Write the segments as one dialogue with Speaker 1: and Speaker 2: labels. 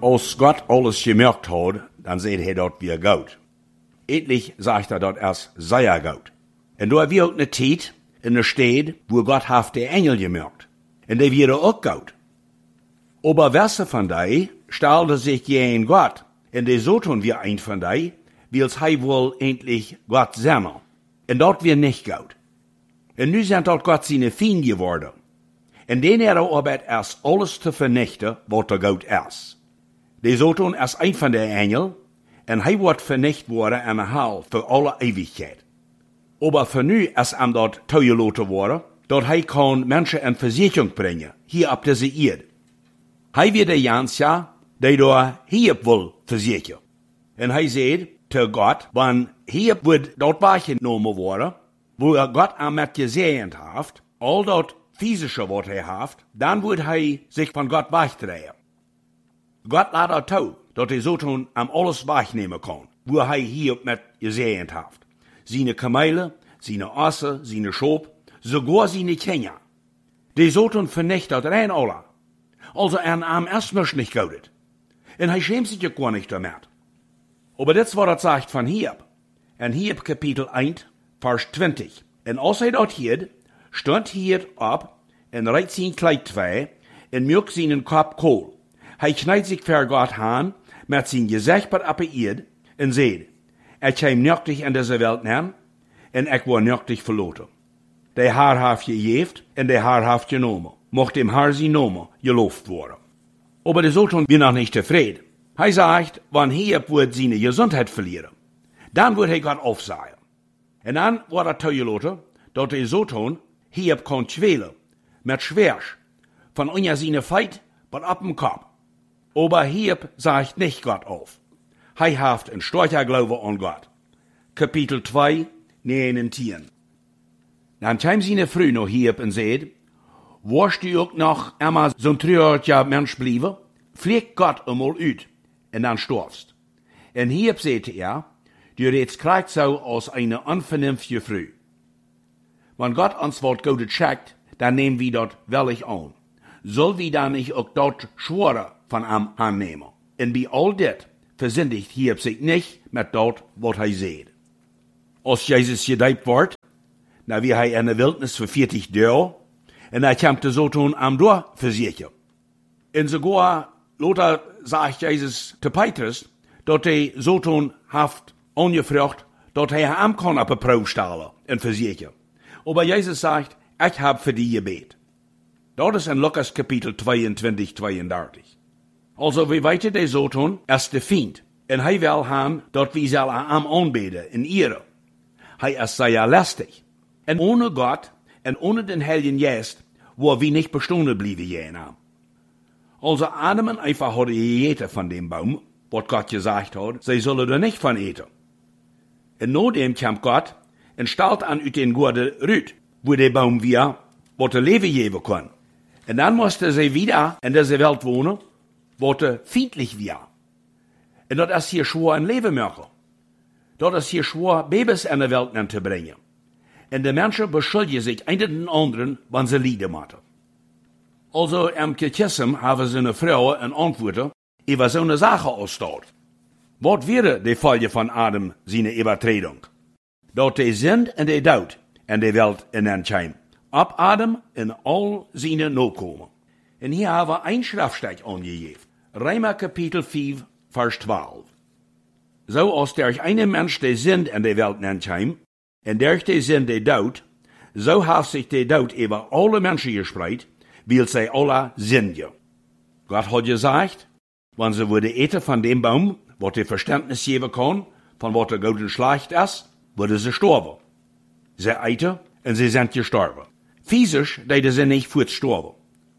Speaker 1: Als Gott alles gemerkt hat, dann seht er dort wie gut. Endlich sagt er dort erst, sei er gut. Und da wir auch eine Zeit in der Stadt, wo Gott hat der Engel gemerkt. Und die wäre auch gut. Aber welche von die stellte sich gegen Gott? Und die so tun wir ein von die, wills hij wohl endlich Gott sein. Und dort wir nicht gut. Und nu sind dort Gott seine Feinde geworden. Und den arbeitet erst alles zu vernichten, was er gut ist. Die so tun als ein von der Engel, und hij wird vernichtet worden an der Hall für alle Ewigkeit. Aber für nu ist ihm dort toegelaten worden, dort hij kann Menschen in Versicherung bringen, hier auf dieser Erde. Hij wird der Jansja, der da hier will versichern. Und hij sagt zu Gott, wenn hier wird dort wahrgenommen worden, wo Gott am mit gesehen hat, all dort physische, was er hat, dann wird er sich von Gott wegdrehen. Gott lässt er zu, dass er so tun am alles wegnehmen kann, wo er hier mit gesehen hat. Seine Kamele, seine Asse, seine Schop, sogar seine Kinder. Die so tun vernichtet rein alle. Also am erstmal nicht gut. Und er schämt sich ja gar nicht damit. Aber das war das sagt von Hiob. In Hiob Kapitel 1, Vers 20. Und als er dort hier, stand Hiob ab, und reiht sein Kleid 2, und mögt seinen Kopf Kohl. Er kneit sich vor Gott an, mit sein Gesicht bei ab Erd, und seht, käm nöchtig in dieser Welt nehmen, und war nöchtig verloren. Der Herr hat gejeft, und der Herr hat genommen. Mocht dem Herr sein Name gelobt worden. Aber der Sultan bin noch nicht zufrieden. Er sagt, wenn Hiob wird seine Gesundheit verlieren, dann wird er Gott aufsagen. Und dann wird er zugelassen, dass der Sultan Hiob kann quälen, mit Schwersch, von unter seine Feit bis ab dem Kopf. Aber Hiob sagt nicht Gott auf. Er hat ein starker Glaube an Gott. Kapitel 2, 9 und 10. Dann kam seine Frau noch Hiob und sagt, warst du auch noch einmal so ein trauriger Mensch blieben? Flieg Gott einmal uit, und dann stirbst. Und Hiob sagte er, du redest gleich so als eine unvernünftige Frau. Wenn Gott uns Wort Gottes checkt, dann nehmen wir dort willig an. Soll wir dann nicht auch dort Schwore von ihm annehmen? Und bei all das versündigt Hiob sich nicht mit dort, was er sieht. Als Jesus gedeiht wird, na wie er in der Wildnis für 40 Jahre, und er kam so tun am Dorf versichern. Und sogar, Lothar sagt Jesus zu Petrus, dass er so tun haft angefragt, dass er am kann auf eine Probe stellen und versichern. Aber Jesus sagt, ich hab für die gebet. Dort ist in Lukas Kapitel 22, 32. Also, wie weiter der so tun, ist der Feind. Und er will haben, dass wir soll am anbeten in ihre. Er ist sehr lästig. Und ohne Gott, und ohne den Heiligen Geist, wo wir nicht bestanden blieben jener. Also Adam und Eva hadden gegeten von dem Baum, was Gott gesagt hat, sie sollen da nicht von eten. Und nachdem kam Gott und stellt an ut den Gurde Rüt, wo der Baum wir, was der Leben geben kann. Und dann musste sie wieder in dieser Welt wohnen, wo der feindlich war. Und das ist hier schwer ein Leben machen. Das ist hier schwer, Babys in der Welt zu bringen. Und die Menschen beschuldigen sich einen den anderen, wenn sie Lieder machen. Also im Kirchismus haben sie eine Frau eine Antwort über so eine Sache ausgestellt. Was wäre die Folge von Adam seine Übertretung? Dass die sind und die Tod in der Welt in den Schein. Ab Adam in all seine Nachkommen. Und hier haben wir ein Schriftstück angegeben. Römer Kapitel 5, Vers 12. So als durch einen Mensch die sind in der Welt in den Schein, und durch die sind die Tod, so hat sich die Tod über alle Menschen gespreit, weil sie alle sind. Gott hat gesagt, wenn sie würde eten von dem Baum, was die Verständnis geben kann, von was der Gott schlecht ist, würde sie sterben. Sie eten und sie sind gestorben. Physisch, die sind nicht fortgestorben.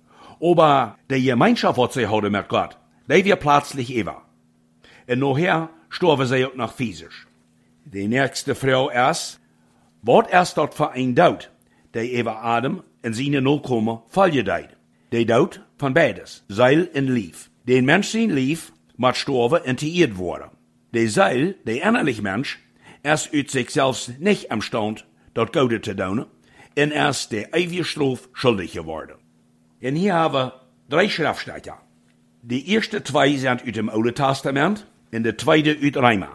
Speaker 1: Aber die Gemeinschaft, was sie haben mit Gott, die wird plötzlich immer. Und nachher sterben sie auch noch physisch. Die nächste Frau ist, was ist dort für ein Tod, der über Adam und seine Nachkommen vollgedeiht? Der Tod von beides, Seil und Lief. Den Menschen Lief muss sterben und geirrt worden. Der Seil, der innerliche Mensch, ist uit sich selbst nicht imstand, dort Gute zu tun, und ist der ewige Strafe schuldig geworden. Und hier haben wir 3 Schriftstücke. Die ersten zwei sind uit dem Oude Testament en de tweede uit Rema.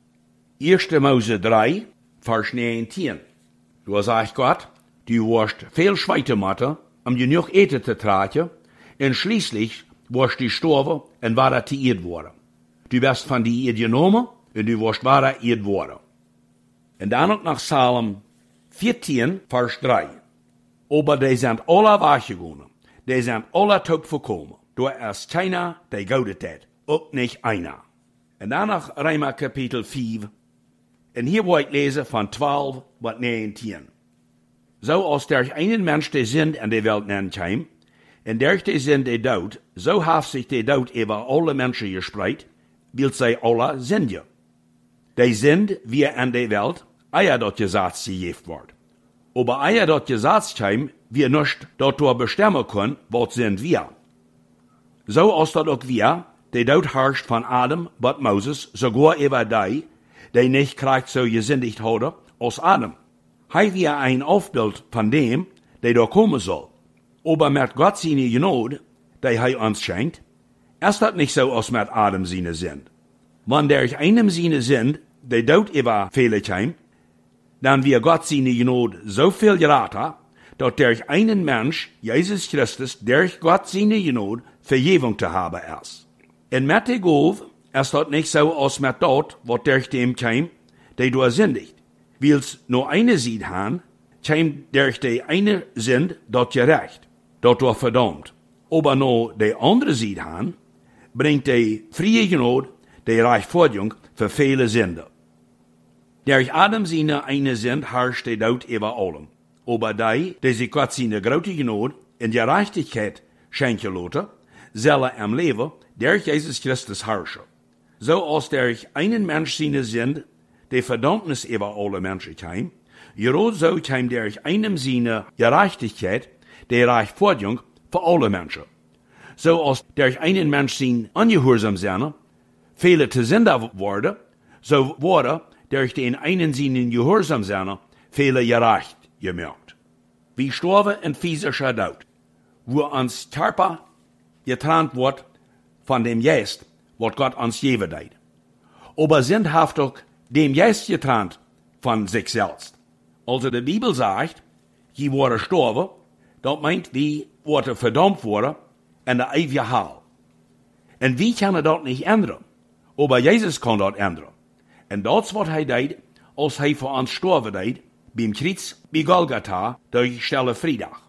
Speaker 1: 1. Mose 3, Vers 19. Da sagt Gott, du wirst viel Schweite machen, genug eten te tragen, en schließlich wirst du sterben en wahrer geëerd worden. Du wirst van die eed genomen en du wirst wahrer eed worden. En dan ook nach Psalm 14, Vers 3. Aber die sind alle weggegangen, die sind alle tot voorkomen. Da ist keiner, der goudet hat, auch nicht einer. En dan nach Rema Kapitel 5. En hier wil ik lezen van 12 tot 19. Zo als durch einen Mensch die Sünd in die Welt nennt, en durch die Sünd die Dood, so heeft sich die Dood über alle Menschen gespreid, weil sie alle Sünde. Die Sünd, wie in die Welt, eier dort gesagt gegeben wird. Aber eier dort gesagt haben, wir nicht dort bestimmen können, was sind wir. So als dat auch wir, die Dood herrscht von Adam bis Moses, sogar über die nicht gleich so gesündigt hadden als Adam. Hij wir ein Aufbild von dem, der da kommen soll. Aber mit Gott seine Gnade, die hij uns schenkt, ist das nicht so als mit Adam seine Sünd. Wenn durch einem seine Sünd, der Dood über viele kam, dann wir Gott seine Gnade so viel geraten, dass durch einen Mensch, Jesus Christus, durch Gott seine Gnade, Vergebung zu haben ist. Und mit der Gabe ist das nicht so als mit dort, was durch dem kam, der du sündigt. Weil's nur eine Seed haben, kam durch die eine Sünd dort gerecht, dort war verdammt. Aber nur die andere Seed haben, bringt die freie Gnade, die Rechtfertigung für viele Sünden. Durch Adam seine eine Sünd herrscht der Tod über allem. Aber die sich Gott seine große Gnade in der Gerechtigkeit schenken lassen, sollen im Leben durch Jesus Christus herrschen. So als durch einen Mensch seine Sünd die Verdammnis über alle Menschen kam, gerade so kam durch einem seine Gerechtigkeit die Rechtfertigung für alle Menschen. So als durch einen Mensch sein ungehorsam sein, viele zu Sünder worden, so wurde durch den einen seinen Gehorsam sein, viele gerecht gemacht. Wie sterben in physischer Tod, wo uns Körper getrennt wird von dem Geist, was Gott uns geben hat. Aber sündhaftig dem Geist getrennt von sich selbst. Also die Bibel sagt, die worden sterben, das meint, wie worden verdammt worden in der ewige Hall. Und wir können das nicht ändern. Aber Jesus kann das ändern. Und das, was er deed, als hij voor ons sterven deed, beim Kreuz bei Golgatha, durch Stelle Freitag.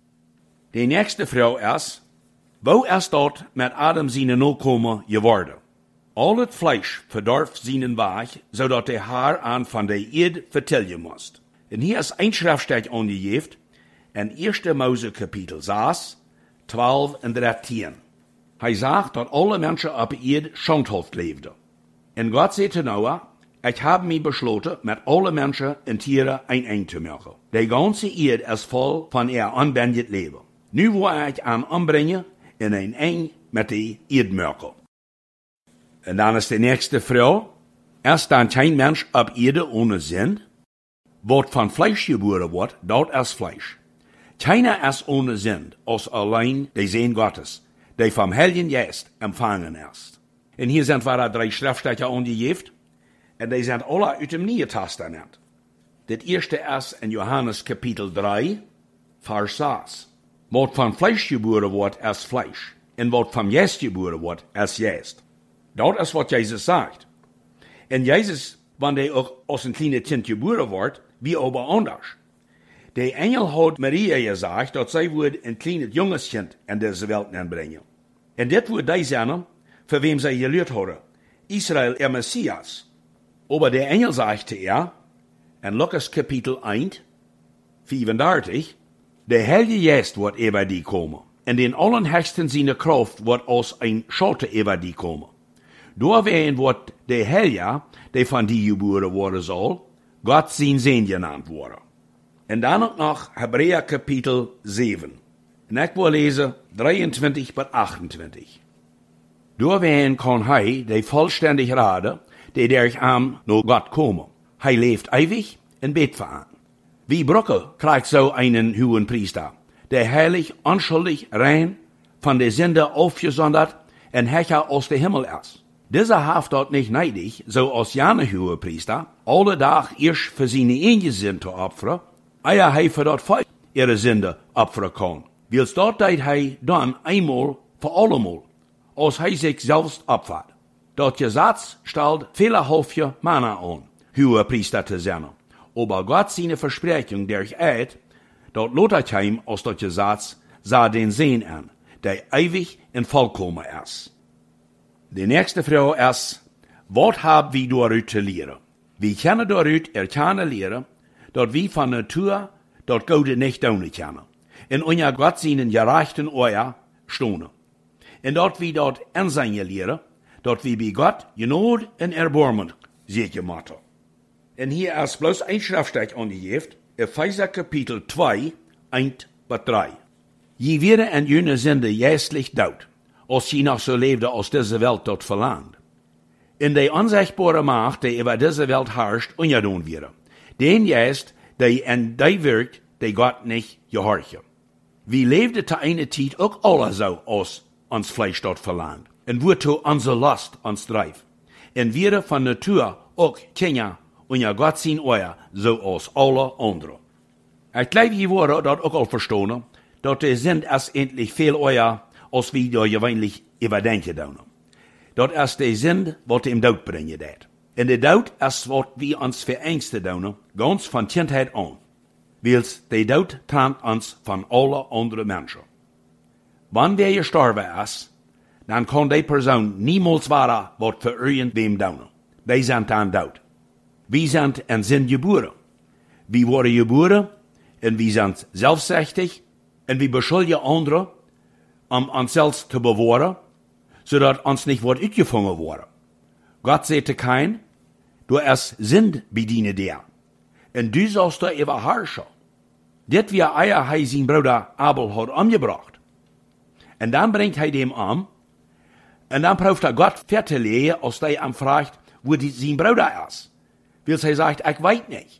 Speaker 1: Die nächste Frau ist, wo ist dort mit Adam seine Nachkommen geworden? Al het Fleisch verdarf seinen Weg, zodat der Herr an von der Erde vertellen muss. Und hier ist ein Schriftstück angegeben, in 1. Mose Kapitel 6, 12 und 13. Hij sagt, dass alle Menschen auf der Erde schondhaft lebten. Und Gott sagte Noah, ich habe mich beschlossen, mit allen Menschen und Tieren ein Ende zu machen. Die ganze Erde ist voll von ihr unbändigt Leben. Nu wil ich an anbrengen in ein Ende mit der Erde machen. Und dann ist die nächste Frau, ist dann kein Mensch auf Erde ohne Sinn? Was von Fleisch geboren wird, dort ist Fleisch. Keiner ist ohne Sinn, als allein der Sohn Gottes, der vom Heiligen Geist empfangen ist. Und hier sind wir 3 Schriftstücke angegeben, und die sind alle aus dem Neuen Testament. Das erste ist in Johannes Kapitel 3, Vers 6. Was von Fleisch geboren wird, ist Fleisch. Und was vom Geist geboren wird, ist Geist. Das ist, was Jesus sagt. Und Jesus, wenn er auch aus einem kleinen Kind geboren wird, wie aber anders. Der Engel hat Maria gesagt, dass sie würde ein kleines junges Kind in diese Welt bringen. Und das würde die sein, für wem sie gelehrt hatte. Israel, der Messias. Aber der Engel sagte in Lukas Kapitel 1, 35, der Heilige Geist wird über die kommen. Und den Allerhöchsten seine Kraft wird aus ein Schatten über die kommen. Doorwegen wird der Heilige, der von die geboren worden soll, Gott sein Sohn genannt worden. Und dann noch Hebräer Kapitel 7. Und ich will lesen 23 bis 28. Doorwegen kann hij, der vollständig rade, der durch am nur Gott komme. Hij leeft ewig und bet für ihn. Wie Brücke kriegt so einen hohen Priester, der heilig, unschuldig, rein, von der Sünde aufgesondert en Herrscher aus der Himmel ist. Dieser haft dort nicht neidig, so als jane Hohepriester, alle Tag erst für seine eigene Sünde zu opfern, eier hei für dort Volk ihre Sünde opfern kann. Wils dort deit hei dann einmal für allemal, als hei sich selbst opfert. Dort Gesetz stellt viele Hälfte Männer an, Hohepriester zu sein. Aber Gott seine Versprechung durch Eid, dort lotet heim aus dort Gesetz, sah den Sinn an, der ewig und vollkommen ist. Die nächste Frage ist, was haben wir dort zu lehren? Wir können dort erkennen lehren, dass wir von Natur dort Gute nicht tun können. In unser Gott seinen gerechten Euer stehen. Und dort wir dort ansetzen lehren, dort wir bei Gott Genot und Erbarmen sicher machen. Und hier ist bloß ein Schriftstück angegeben, Epheser Kapitel 2, 1-3. Je werden an jene Sünde jästlich dood, als je noch so leefde als deze Welt dort verlangt. In de onzichtbare Macht, die über diese Welt herrscht, ungedaan werden. Den jest, die en die wirkt, die Gott nicht gehorchen. Wie leefde te eine Tijd ook alle so, als ons Fleisch dort verlangt. En woertoe onze Last ons drijft. En wir von Natur ook kennen, unser Gott sein Euer, so als alle anderen. Ich glaube, je worden dat ook al verstaan, dat de sind erst endlich viel Euer, als wie da gewöhnlich überdenken doen. Dat is de Sinn, wat dem Dood brengen dat. En de Dood is wat wir uns verängsten doen, ganz von Kindheit an. Wils de Dood trennt uns von alle anderen Menschen. Wann wer gestorben ist, dann kann die Person niemals wara wat für irgendwem doen. Die sind dann dood. Wir sind en sind geboren. Wir worden geboren en wir sind selbstsüchtig en wir beschuldigen andere, uns selbst zu bewahren, zodat uns nicht wird uitgevangen worden. Gott sagte kein, du es sind bediene der. En du sollst da über herrschen. Dit wie eier hei sein Bruder Abel hat umgebracht. En dann bringt hij dem um, en dann prüft Gott vertelegen, als der am fragt, wo sein Bruder ist. Weil hij sagt, ich weiß nicht.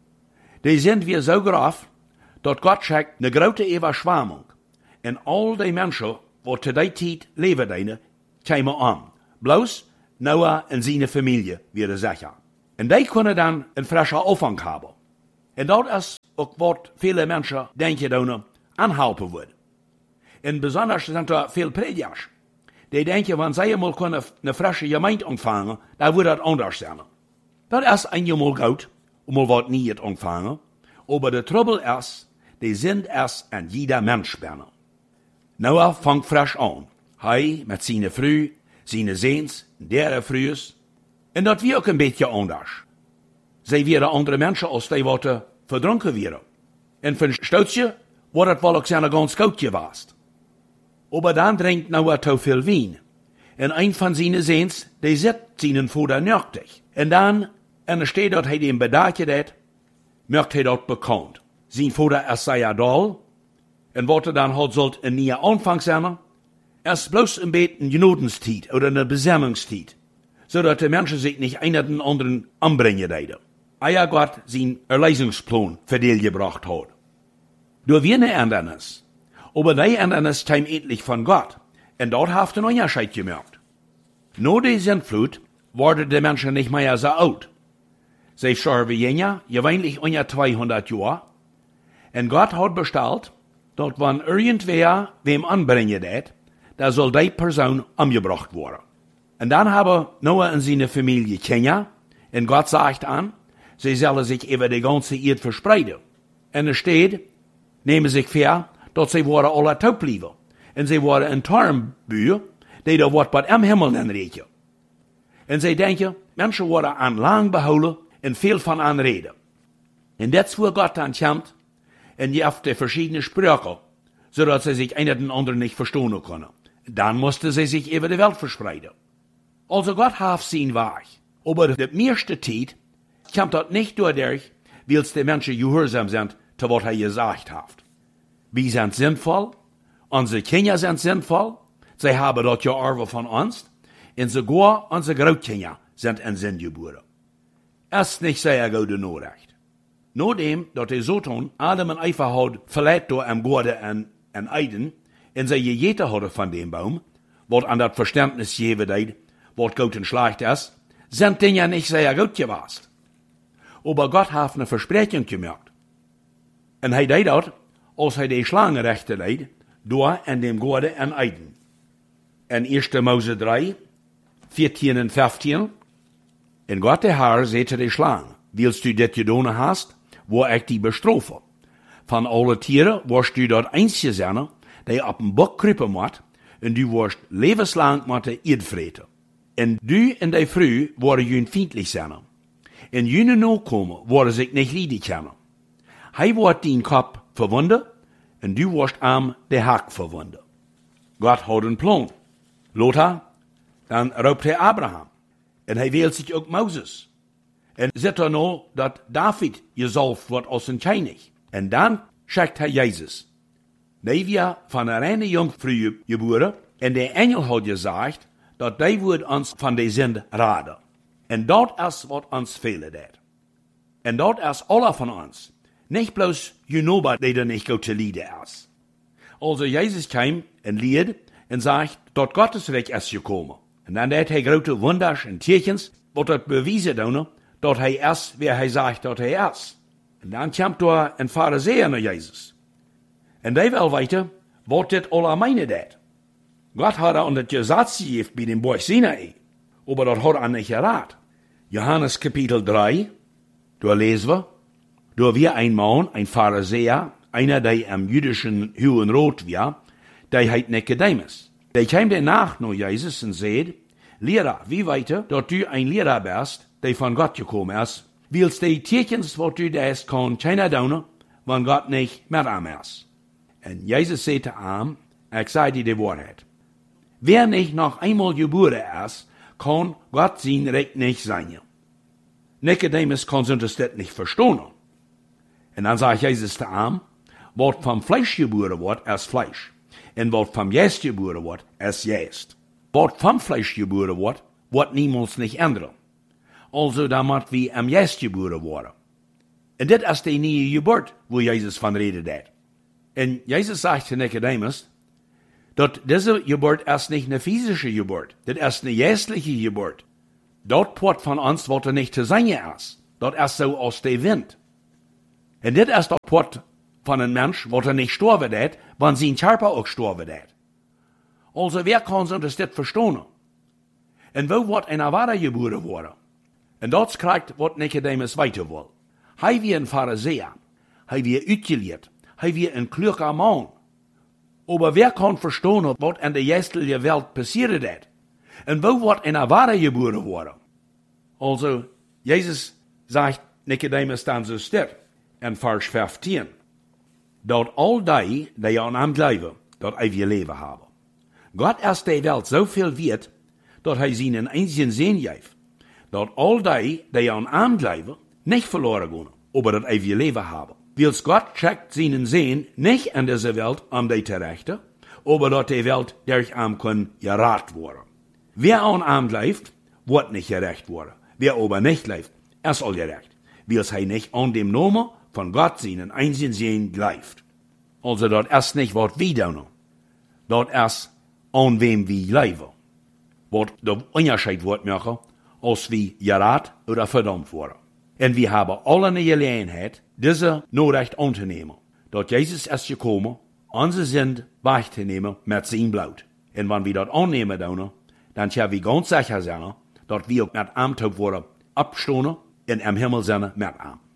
Speaker 1: Die sind wir so groß, dat Gott schickt eine große Überschwemmung. En al die Menschen, die zu der Zeit leben deine, komen an. Bloß Noah und seine Familie wieder sicher. En die können dann einen frischen Aufgang haben. En dat is ook wat viele Menschen denken doen anhelpen wird. En besonders sind da viele Predigers. Die denken, wenn sie mal eine frische Gemeinde empfangen, dann wird das anders sein. Dat is einmal gut, mal wat niet empfangen. Aber der Trouble ist, die sind erst an jeder Mensch binnen. Noah fängt frisch an. Hij met seine Frau, seine Sehns, deren Frühes. En dat wie ook een beetje anders. Zij werden andere Menschen als die wat verdronken werden. En van stootje wordt het wel ook zijn ganz goed geweest. Aber dan drinkt Noah te veel wien. En een van seine Sehns, die zit seinen Vater nöchtig. En dan, en er steht dat hij dem bedacht dat, möcht hij dat bekannt. Zijn Vater is sehr doll. En wat er dan halt sollt een nieuwe Anfang zijn, is bloß een beetje een genotenstijd oder een besemmingstijd, zodat de mensen zich niet einer den anderen anbrengen deiden. Eier Gott zijn Erleisungsplan verdeelgebracht hat. Door wie eine Ändernis, aber die Ändernis kam endlich von Gott, en dort haft een Unterschied gemerkt. No die Sintflut worden de Menschen nicht mehr so alt. Sie starben jener, gewöhnlich unter 200 Jahre, en Gott hat bestellt, dat wann irgendwer wem anbrengen dat, da soll die Person umgebracht worden. En dan hebben Noah en zijn Familie Kenia, en Gott sagt an, sie sollen sich über die ganze Erde verspreiden. En er steht, nehmen sich vor, dat sie worden alle taub blijven. En sie worden een Tarnbuur, die da wat bei am Himmel dan reken. En sie denken, Menschen worden aan lang behouden en veel van aan reden. En dat is waar Gott dan komt, en je hebt de verschiedene Sprachen, zodat sie sich einer den anderen nicht verstehen können. Dann musste sie sich über die Welt verspreiden. Also Gott hat sein Weg. Aber die meiste Zeit kommt das nicht dadurch, weil die Menschen gehorsam sind, zu was gesagt hat. Wir sind sinnvoll, unsere Kinder sind sinnvoll, sie haben das geerbt von uns, und sogar unsere Großkinder sind in Sinn geboren. Es ist nicht sehr gute Nachricht. Nachdem, dat de Satan Adam en Eva had verleidt door am Garten en Eden, en zij gegeten hadden van den Baum, wat an dat Verständnis geven deed, wat gut und schlecht ist, sind denn ja nicht sehr gut gewesen. Aber Gott hat eine Versprechung gemacht. Und hij deed dat, als hij die Schlangenrechte leid, door en dem Gode en Eiden. In 1. Mose 3, 14 en 15, en Gott der Herr sagte die Schlange, willst du dit gedaan hast, wo ich die bestrafe? Van alle Tieren wirst du dort einzige zijn, die op een bok kruipen moet, en du wirst levenslang moeten eetvreten. En du en die vrouw worden jun vriendelijk zijn. En june nakomen worden zich niet lieden kennen. Hij wordt die kop verwonden, en du wirst am de haak verwonden. Gott had een plan. Lothar, dan roept hij Abraham. En hij wählt zich ook Moses. En zet er nou dat David gezalfd wordt als een koning. En dan schickt hij Jezus. Die wir van een reine Jungfrau geboren. En de engel had gezegd dat die wordt ons van de zinde raden. En dat is wat ons fehlen deed. En dat is alle van ons. Nicht bloß Junoba, die er nicht gut zu lieden ist. Also Jesus kam en lied en sagt, dat Gottes Weg ist gekommen. En dan deed hij grote wonders en tekens, wat dat bewijzen doen, dat hij is, wie hij zegt dat hij is. En dan kwam er een Pharisäer naar Jezus. En die wil weten, wat dit alle meine deed. Gott had er onder het Gesetz gegeven bij den Berg Sinai, aber dat had er niet geraten. Johannes Kapitel 3, da lesen wir, da wir ein Mann, ein Pharisäer, einer, der am jüdischen Hohen Rat war, der heit Nikodemus. Der kam danach nach Jesus und sagt, Lehrer, wie weiter, dass du ein Lehrer bist, der von Gott gekommen ist, willst die Tekens, was du das kann, keiner tun, wenn Gott nicht mit ihm ist. Und Jesus sagte ihm, ich sage dir die Wahrheit. Wer nicht noch einmal geboren ist, kann Gott sein Recht nicht sein. Nikodemus kann das nicht verstehen. Und dann sagt Jesus zu ihm, was vom Fleisch geboren wird, ist Fleisch. Und was vom Geist geboren wird, ist Geist. Was vom Fleisch geboren wird niemals nicht ändern. Also damit wir am Geist geboren worden. Und das ist die neue Geburt, wo Jesus von redet hat. Und Jesus sagt zu Nikodemus, dass diese Geburt ist nicht eine physische Geburt, das ist eine geistliche Geburt. Dort wird von uns, was nicht zu sein ist. Das ist so aus dem Wind. Und das ist das Wort von einem Mensch, was nicht sterben hat, wenn sein Körper auch sterben hat. Also wer kann sich das verstehen? Und wo wird einer weitergeboren worden? Und das kriegt, was Nikodemus weiter will. Hij wie ein Pharisäer, hij wie uitgeleerd, hij wie ein kluger Mann. Aber wer kann verstehen, was in der geistlichen Welt passiert hat? Und wo wird einer weitergeboren worden? Also, Jesus sagt Nikodemus dann so still. In Vers 15. Dat al die aan hem geloven, dat eeuwige leven hebben. Gott ist der Welt so viel wert, dat hij zijn einzigen Sohn geeft. Dat al die aan hem geloven, nicht verloren gaan, aber dat eeuwige leven hebben. Wils Gott schickt seinen Sohn nicht in diese Welt, die te rechten, aber dat die Welt durch ihn kann gerat worden. Wer aan hem gelooft, wird nicht gerecht worden. Wer aber nicht gelooft, soll gerecht. Wils hij nicht an dem Namen von Gott seinen einzigen Sohn gleift. Also dort ist nicht, was wir tun. Dort ist, an wem wir leben. Was der Unterschied wird machen, als wir gerat oder verdammt worden. Und wir haben alle eine Gelegenheit, diese Nachricht anzunehmen. Dort Jesus ist gekommen, unsere Sünd wegzunehmen mit seinem Blut. Und wenn wir das annehmen, dann können wir ganz sicher sein, dass wir mit ihm worden abstehen und im Himmel sind mit ihm.